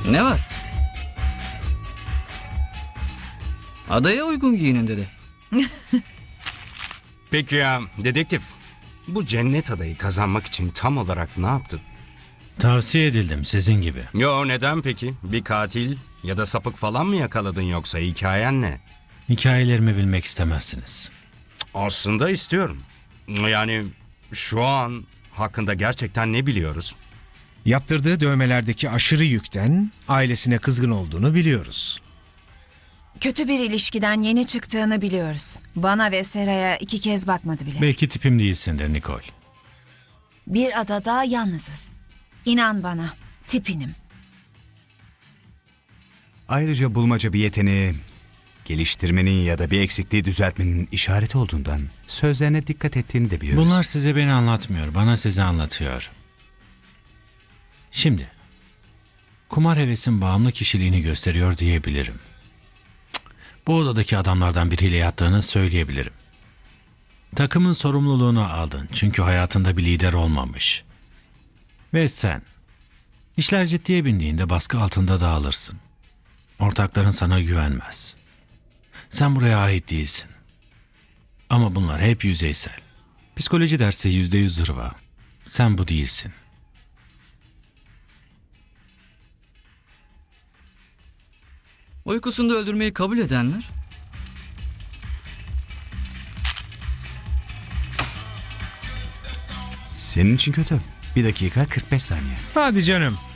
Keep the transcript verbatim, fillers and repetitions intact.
Ne var? Adaya uygun giyinin dedi. Peki ya dedektif, bu cennet adayı kazanmak için tam olarak ne yaptın? Tavsiye edildim sizin gibi. Yo, neden peki? Bir katil ya da sapık falan mı yakaladın, yoksa hikayen ne? Hikayelerimi bilmek istemezsiniz. Aslında istiyorum. Yani şu an hakkında gerçekten ne biliyoruz? Yaptırdığı dövmelerdeki aşırı yükten ailesine kızgın olduğunu biliyoruz. Kötü bir ilişkiden yeni çıktığını biliyoruz. Bana ve Sera'ya iki kez bakmadı bile. Belki tipim değilsindir Nicole. Bir adada yalnızız. İnan bana, tipinim. Ayrıca bulmaca bir yeteneği geliştirmenin ya da bir eksikliği düzeltmenin işareti olduğundan sözlerine dikkat ettiğini de biliyoruz. Bunlar size beni anlatmıyor, bana sizi anlatıyor. Şimdi, kumar hevesin bağımlı kişiliğini gösteriyor diyebilirim. Cık, Bu odadaki adamlardan biriyle yattığını söyleyebilirim. Takımın sorumluluğunu aldın çünkü hayatında bir lider olmamış. Ve sen, işler ciddiye bindiğinde baskı altında dağılırsın. Ortakların sana güvenmez. Sen buraya ait değilsin. Ama bunlar hep yüzeysel. Psikoloji dersi yüzde yüz zırva. Sen bu değilsin. Uykusunda öldürmeyi kabul edenler? Senin için kötü. Bir dakika kırk beş saniye. Hadi canım.